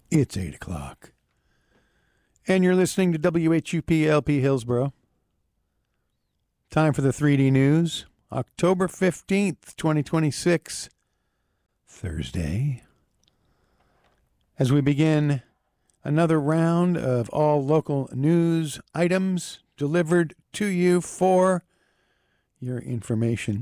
It's 8 o'clock. And you're listening to WHUP LP Hillsboro. Time for the 3D News. October 15th, 2026. Thursday. As we begin another round of all local news items delivered to you for your information.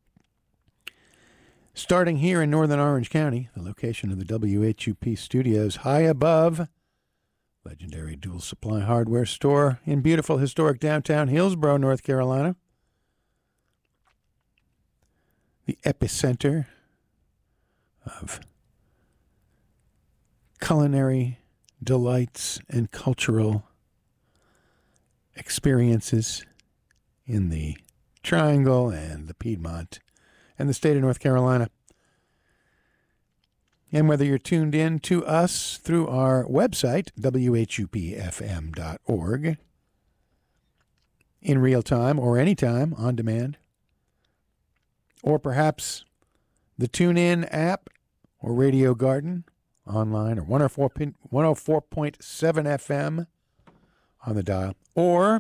Starting here in northern Orange County, the location of the WHUP studios, high above legendary Dual Supply Hardware store in beautiful historic downtown Hillsboro, North Carolina. The epicenter of culinary delights and cultural experiences in the Triangle and the Piedmont and the state of North Carolina. And whether you're tuned in to us through our website, whupfm.org, in real time or anytime on demand, or perhaps the TuneIn app or Radio Garden online, or 104.7 FM on the dial, or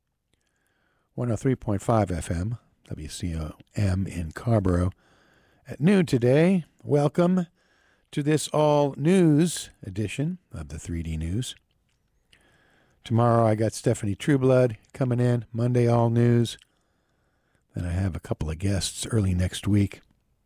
103.5 FM, WCOM in Carrboro. At noon today, welcome to this all-news edition of the 3D News. Tomorrow I got Stephanie Trueblood coming in, Monday all news. Then I have a couple of guests early next week,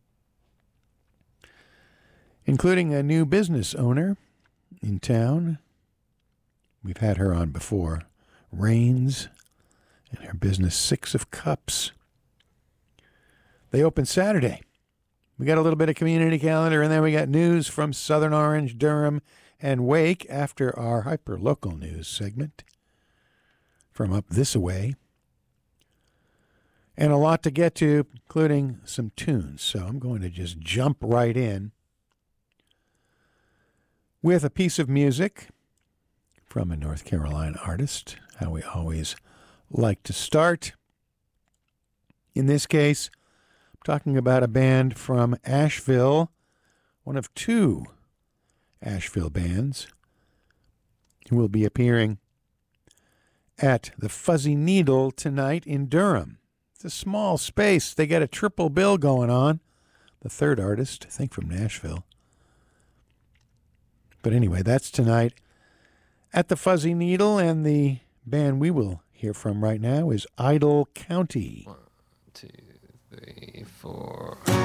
including a new business owner in town. We've had her on before, Rains, and her business Six of Cups. They open Saturday. We got a little bit of community calendar, and then we got news from Southern Orange, Durham, and Wake after our hyper-local news segment from up this way. And a lot to get to, including some tunes. So I'm going to just jump right in with a piece of music from a North Carolina artist, how we always like to start. In this case, talking about a band from Asheville, one of two Asheville bands, who will be appearing at the Fuzzy Needle tonight in Durham. It's a small space. They got a triple bill going on. The third artist, I think from Nashville. But anyway, that's tonight at the Fuzzy Needle, and the band we will hear from right now is Idle County. 1, 2, 3, 4.